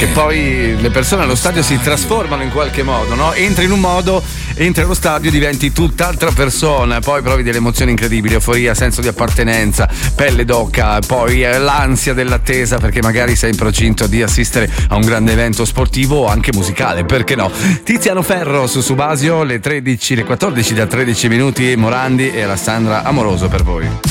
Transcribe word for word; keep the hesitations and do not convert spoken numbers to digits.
che poi le persone allo stadio si trasformano in qualche modo, no? Entri in un modo, entri allo stadio, diventi tutt'altra persona, poi provi delle emozioni incredibili, euforia, senso di appartenenza, pelle d'oca, poi l'ansia dell'attesa perché magari sei in procinto di assistere a un grande evento sportivo o anche musicale, perché no? Tiziano Ferro su Subasio, le tredici, le quattordici da tredici minuti, Morandi e Alessandra Amoroso per voi.